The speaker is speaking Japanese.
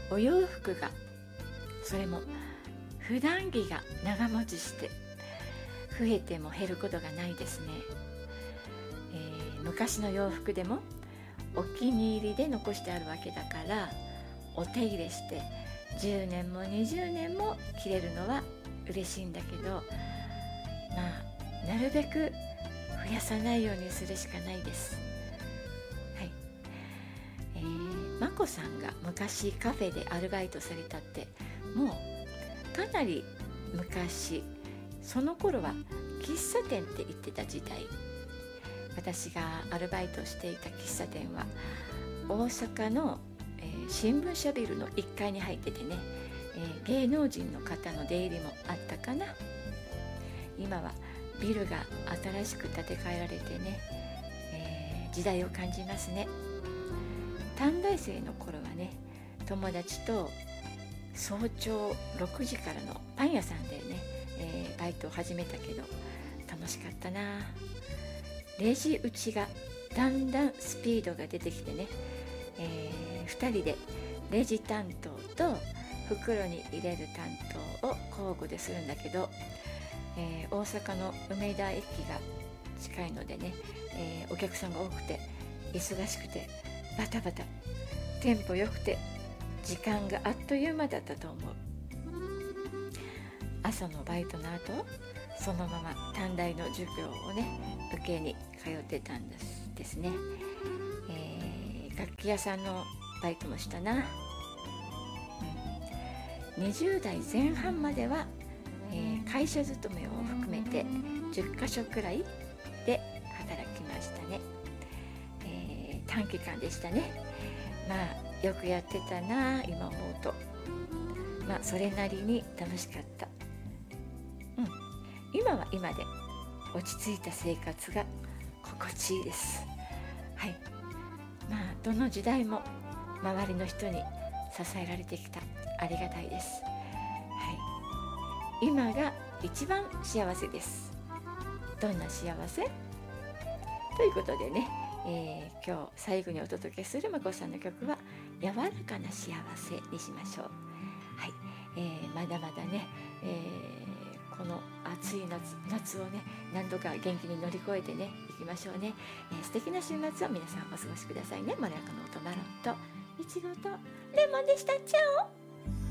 お洋服が、それも普段着が長持ちして増えても減ることがないですね。昔の洋服でもお気に入りで残してあるわけだから、お手入れして10年も20年も着れるのは嬉しいんだけど、なるべく増やさないようにするしかないです。はい。まこさんが昔カフェでアルバイトされたって、もうかなり昔、その頃は喫茶店って言ってた時代。私がアルバイトしていた喫茶店は大阪の、新聞社ビルの1階に入っててね、芸能人の方の出入りもあったかな。今はビルが新しく建て替えられてね、時代を感じますね。短大生の頃はね、友達と早朝6時からのパン屋さんでね、バイトを始めたけど楽しかったな。レジ打ちがだんだんスピードが出てきてね、2人でレジ担当と袋に入れる担当を交互でするんだけど、大阪の梅田駅が近いのでね、お客さんが多くて忙しくてバタバタ、テンポよくて時間があっという間だったと思う。朝のバイトの後、そのまま短大の授業をね受けに通ってたんですね。楽器屋さんのバイトもしたな。20代前半までは、会社勤めを含めて10カ所くらいで働きましたね。短期間でしたね。よくやってたな、今思うと。それなりに楽しかった。今は今で落ち着いた生活が心地いいです。はい。どの時代も周りの人に支えられてきた。ありがたいです。はい。今が一番幸せです。どんな幸せ？ということでね、今日最後にお届けするまこさんの曲は柔らかな幸せにしましょう。はい。まだまだね、この暑い夏をね、何度か元気に乗り越えてね、いきましょうね。素敵な週末を皆さんお過ごしくださいね。まろやかの音マロンといちごとレモンでした。チャオ。